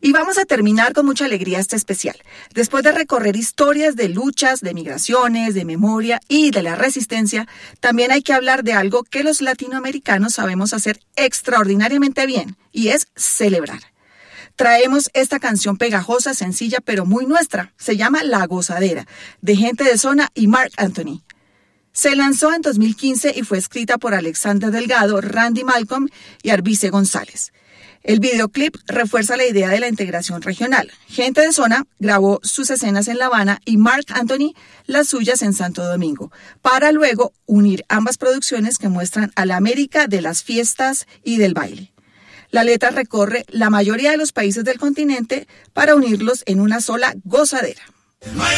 Y vamos a terminar con mucha alegría este especial. Después de recorrer historias de luchas, de migraciones, de memoria y de la resistencia, también hay que hablar de algo que los latinoamericanos sabemos hacer extraordinariamente bien, y es celebrar. Traemos esta canción pegajosa, sencilla, pero muy nuestra. Se llama La Gozadera, de Gente de Zona y Marc Anthony. Se lanzó en 2015 y fue escrita por Alexander Delgado, Randy Malcolm y Arvice González. El videoclip refuerza la idea de la integración regional. Gente de Zona grabó sus escenas en La Habana y Marc Anthony las suyas en Santo Domingo, para luego unir ambas producciones que muestran a la América de las fiestas y del baile. La letra recorre la mayoría de los países del continente para unirlos en una sola gozadera.